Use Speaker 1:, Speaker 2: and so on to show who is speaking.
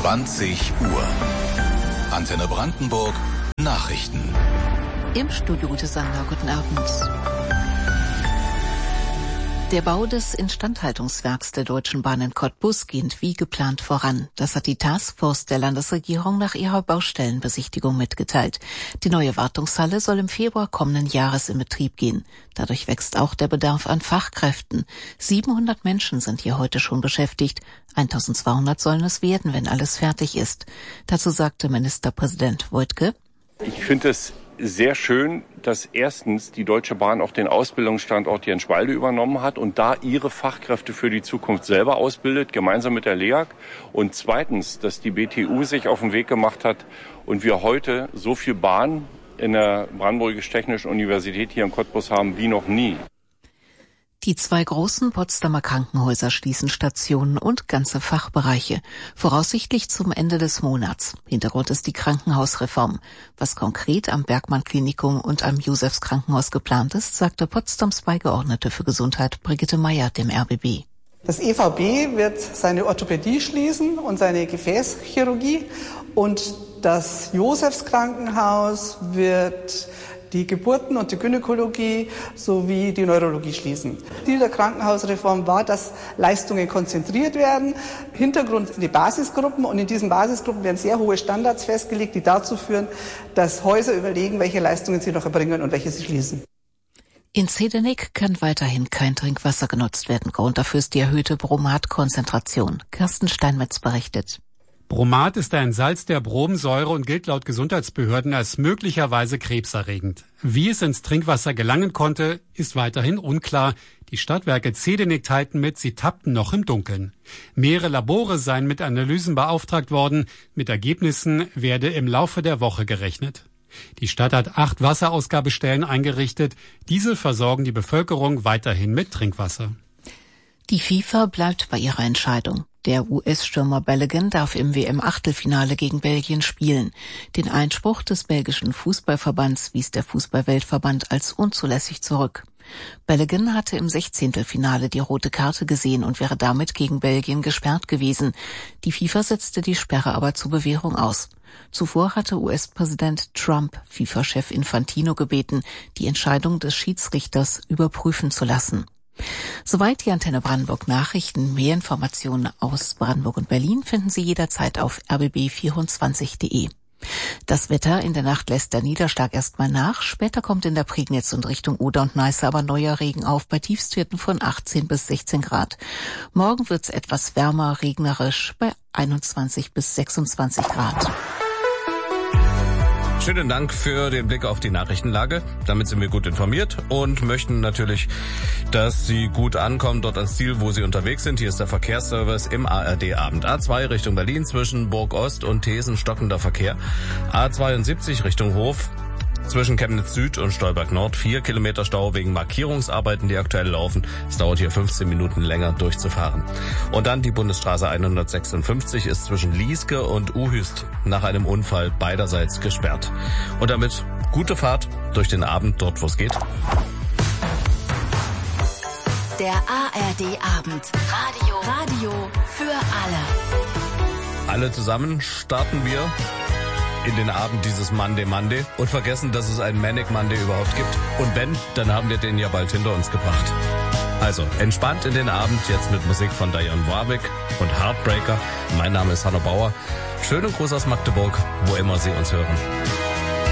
Speaker 1: 20 Uhr. Antenne Brandenburg, Nachrichten.
Speaker 2: Im Studio Ute Sander, guten Abend. Der Bau des Instandhaltungswerks der Deutschen Bahn in Cottbus geht wie geplant voran. Das hat die Taskforce der Landesregierung nach ihrer Baustellenbesichtigung mitgeteilt. Die neue Wartungshalle soll im Februar kommenden Jahres in Betrieb gehen. Dadurch wächst auch der Bedarf an Fachkräften. 700 Menschen sind hier heute schon beschäftigt. 1200 sollen es werden, wenn alles fertig ist. Dazu sagte Ministerpräsident Woidke:
Speaker 3: Ich finde es sehr schön, dass erstens die Deutsche Bahn auch den Ausbildungsstandort Jenswalde übernommen hat und da ihre Fachkräfte für die Zukunft selber ausbildet, gemeinsam mit der LEAG. Und zweitens, dass die BTU sich auf den Weg gemacht hat und wir heute so viel Bahn in der Brandenburgisch-Technischen Universität hier in Cottbus haben wie noch nie.
Speaker 2: Die 2 großen Potsdamer Krankenhäuser schließen Stationen und ganze Fachbereiche, voraussichtlich zum Ende des Monats. Hintergrund ist die Krankenhausreform. Was konkret am Bergmann-Klinikum und am Josefs-Krankenhaus geplant ist, sagte Potsdams Beigeordnete für Gesundheit Brigitte Meyer dem RBB.
Speaker 4: Das EVB wird seine Orthopädie schließen und seine Gefäßchirurgie, und das Josefs-Krankenhaus wird die Geburten- und die Gynäkologie sowie die Neurologie schließen. Ziel der Krankenhausreform war, dass Leistungen konzentriert werden. Hintergrund sind die Basisgruppen, und in diesen Basisgruppen werden sehr hohe Standards festgelegt, die dazu führen, dass Häuser überlegen, welche Leistungen sie noch erbringen und welche sie schließen.
Speaker 2: In Zedenik kann weiterhin kein Trinkwasser genutzt werden. Grund dafür ist die erhöhte Bromatkonzentration. Kirsten Steinmetz berichtet.
Speaker 5: Bromat ist ein Salz der Bromsäure und gilt laut Gesundheitsbehörden als möglicherweise krebserregend. Wie es ins Trinkwasser gelangen konnte, ist weiterhin unklar. Die Stadtwerke Zedenik teilten mit, sie tappten noch im Dunkeln. Mehrere Labore seien mit Analysen beauftragt worden. Mit Ergebnissen werde im Laufe der Woche gerechnet. Die Stadt hat 8 Wasserausgabestellen eingerichtet. Diese versorgen die Bevölkerung weiterhin mit Trinkwasser.
Speaker 2: Die FIFA bleibt bei ihrer Entscheidung. Der US-Stürmer Balogun darf im WM-Achtelfinale gegen Belgien spielen. Den Einspruch des belgischen Fußballverbands wies der Fußball-Weltverband als unzulässig zurück. Balogun hatte im 16. Finale die rote Karte gesehen und wäre damit gegen Belgien gesperrt gewesen. Die FIFA setzte die Sperre aber zur Bewährung aus. Zuvor hatte US-Präsident Trump FIFA-Chef Infantino gebeten, die Entscheidung des Schiedsrichters überprüfen zu lassen. Soweit die Antenne Brandenburg Nachrichten. Mehr Informationen aus Brandenburg und Berlin finden Sie jederzeit auf rbb24.de. Das Wetter: in der Nacht lässt der Niederschlag erstmal nach. Später kommt in der Prignitz und Richtung Oder und Neiße aber neuer Regen auf, bei Tiefstwerten von 18 bis 16 Grad. Morgen wird's etwas wärmer, regnerisch bei 21 bis 26 Grad.
Speaker 6: Schönen Dank für den Blick auf die Nachrichtenlage. Damit sind wir gut informiert und möchten natürlich, dass Sie gut ankommen dort ans Ziel, wo Sie unterwegs sind. Hier ist der Verkehrsservice im ARD-Abend. A2 Richtung Berlin zwischen Burg Ost und Thesen stockender Verkehr. A72 Richtung Hof zwischen Chemnitz Süd und Stolberg Nord 4 Kilometer Stau wegen Markierungsarbeiten, die aktuell laufen. Es dauert hier 15 Minuten länger durchzufahren. Und dann die Bundesstraße 156 ist zwischen Lieske und Uhüst nach einem Unfall beiderseits gesperrt. Und damit gute Fahrt durch den Abend dort, wo es geht.
Speaker 7: Der ARD-Abend. Radio für alle.
Speaker 6: Alle zusammen starten wir in den Abend dieses Monday und vergessen, dass es einen Manic Monday überhaupt gibt. Und wenn, dann haben wir den ja bald hinter uns gebracht. Also, entspannt in den Abend, jetzt mit Musik von Dionne Warwick und Heartbreaker. Mein Name ist Hanno Bauer. Schönen Gruß aus Magdeburg, wo immer Sie uns hören.